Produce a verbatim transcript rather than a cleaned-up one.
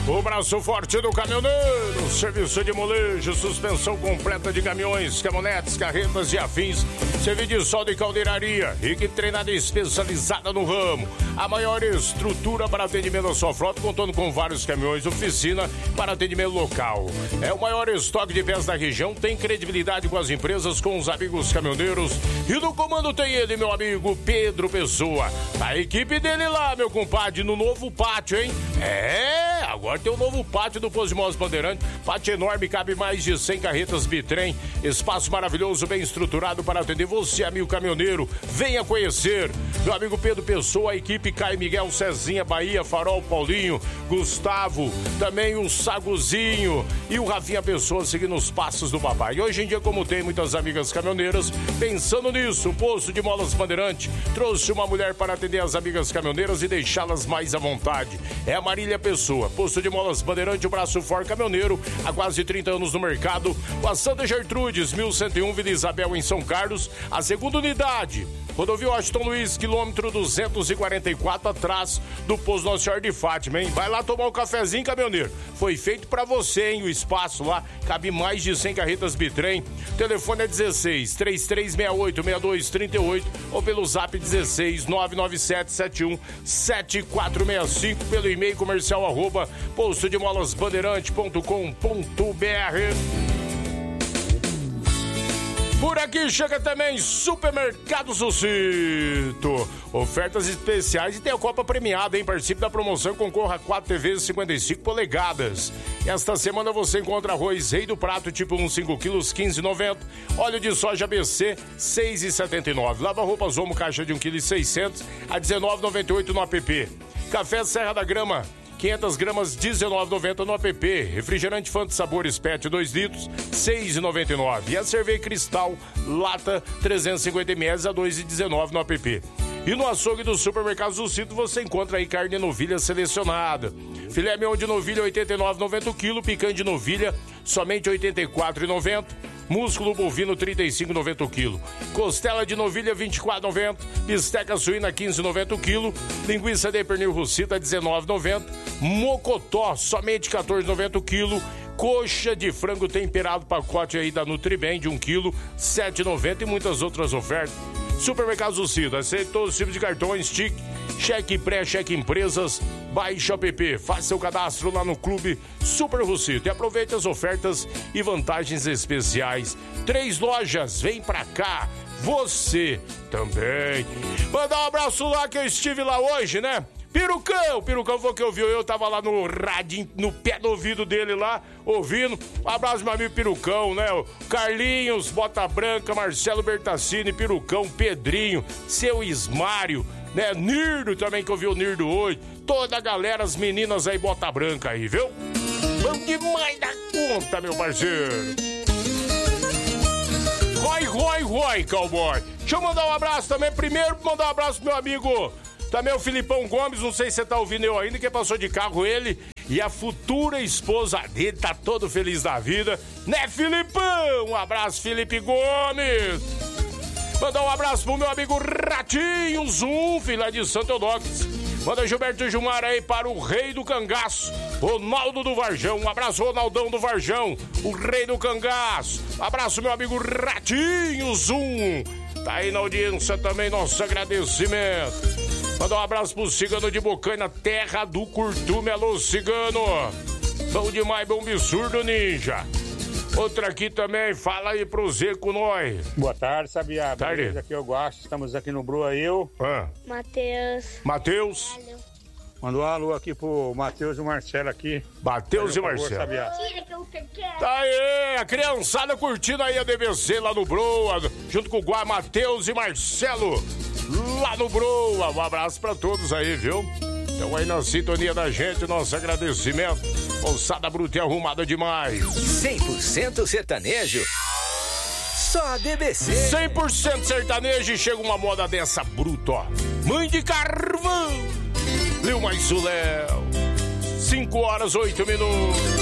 O braço forte do caminhoneiro, serviço de molejo, suspensão completa de caminhões, caminhonetes, carretas e afins, serviço de solda e caldeiraria, equipe treinada e especializada no ramo, a maior estrutura para atendimento da sua frota, contando com vários caminhões, oficina para atendimento local. É o maior estoque de peças da região, tem credibilidade com as empresas, com os amigos caminhoneiros, e no comando tem ele, meu amigo Pedro Pessoa, a equipe dele lá, meu compadre, no novo pátio, hein? É, agora tem o novo pátio do Posto de Molas Bandeirante, pátio enorme, cabe mais de cem carretas bitrem, espaço maravilhoso, bem estruturado para atender você, amigo caminhoneiro, venha conhecer, meu amigo Pedro Pessoa, a equipe Caio Miguel, Cezinha, Bahia, Farol, Paulinho, Gustavo, também o Saguzinho e o Rafinha Pessoa seguindo os passos do papai. E hoje em dia, como tem muitas amigas caminhoneiras, pensando nisso, o Posto de Molas Bandeirante trouxe uma mulher para atender as amigas caminhoneiras e deixá-las mais à vontade. É a Marília Pessoa, Posto de Molas Bandeirante, o braço forte caminhoneiro, há quase trinta anos no mercado, com a Santa Gertrudes, mil cento e um, Vila Isabel, em São Carlos, a segunda unidade, rodovia Washington Luiz, quilômetro duzentos e quarenta e quatro, atrás do Posto Nossa Senhora de Fátima, hein? Vai lá tomar um cafezinho, caminhoneiro. Foi feito pra você, hein? O espaço lá, cabe mais de cem carretas bitrem. O telefone é dezesseis, trinta e três sessenta e oito, sessenta e dois trinta e oito ou pelo zap dezesseis, nove nove sete sete um sete quatro seis cinco, pelo e-mail comercial arroba posto de molas bandeirante ponto com ponto br. Por aqui chega também Supermercado Sucito. Ofertas especiais e tem a Copa premiada, hein? Participe da promoção, concorra a quatro T Vs cinquenta e cinco polegadas. Esta semana você encontra arroz Rei do Prato tipo um, cinco quilos, quinze reais e noventa centavos. Óleo de soja B C, seis reais e setenta e nove centavos. Lava-roupas Omo, caixa de um vírgula seiscentos quilos, a dezenove reais e noventa e oito centavos no app. Café Serra da Grama, quinhentas gramas, dezenove reais e noventa centavos no app. Refrigerante Fanta Sabores Pet, dois litros, seis reais e noventa e nove centavos. E a cerveja Cristal Lata, trezentos e cinquenta mililitros, a dois reais e dezenove centavos no app. E no açougue do Supermercado Sucito você encontra aí carne de novilha selecionada. Filé mignon de novilha, oitenta e nove reais e noventa centavos o quilo. Picanha de novilha, somente oitenta e quatro reais e noventa centavos. Músculo bovino, trinta e cinco reais e noventa centavos o quilo. Costela de novilha, vinte e quatro reais e noventa centavos. Bisteca suína, quinze reais e noventa centavos o quilo. Linguiça de pernil russita, dezenove reais e noventa centavos. Mocotó, somente quatorze reais e noventa centavos o quilo. Coxa de frango temperado, pacote aí da Nutribem de um quilo, sete reais e noventa centavos, e muitas outras ofertas. Supermercado Sucito, aceita todos os tipos de cartões, T I C, cheque pré, cheque empresas, baixe o app, faça seu cadastro lá no Clube Super Russito e aproveite as ofertas e vantagens especiais. Três lojas, vem pra cá, você também. Mandar um abraço lá que eu estive lá hoje, né? Pirucão, Pirucão foi o que ouviu, eu tava lá no radinho, no pé do ouvido dele lá, ouvindo. Um abraço, meu amigo Pirucão, né? O Carlinhos, Bota Branca, Marcelo Bertassini, Pirucão, Pedrinho, seu Ismário, né? Nirdo também, que ouviu o Nirdo hoje. Toda a galera, as meninas aí, Bota Branca aí, viu? Vamos demais da conta, meu parceiro. Rói, rói, rói, cowboy. Deixa eu mandar um abraço também. Primeiro, mandar um abraço pro meu amigo... Também o Filipão Gomes, não sei se você tá ouvindo eu ainda, que passou de carro ele e a futura esposa dele, tá todo feliz da vida, né, Filipão? Um abraço, Felipe Gomes. Mandar um abraço pro meu amigo Ratinho Zoom, filha de Santo Eudócrates. Manda Gilberto Gilmar aí para o rei do cangaço, Ronaldo do Varjão. Um abraço, Ronaldão do Varjão, o rei do cangaço. Um abraço, meu amigo Ratinho Zoom. Tá aí na audiência também, nosso agradecimento. Mandar um abraço pro Cigano de Bocaina, terra do curtume. Alô, Cigano. Bom demais, bom absurdo, ninja. Outra aqui também, fala aí pro Zé com nós. Boa tarde, Sabiá. Tarde. Aqui eu gosto, estamos aqui no Brua, eu. Ah. Matheus. Matheus. Mandou um alô aqui pro Matheus e o Marcelo aqui. Matheus e Marcelo. Tá aí, a criançada curtindo aí a D B C lá no Broa, junto com o Guá, Matheus e Marcelo, lá no Broa. Um abraço pra todos aí, viu? Então aí na sintonia da gente, nosso agradecimento. Moçada bruta e arrumada demais. cem por cento sertanejo. Só a D B C. cem por cento sertanejo e chega uma moda dessa bruta, ó. Mãe de Carvão. Lil Mais Léo. cinco horas, oito minutos.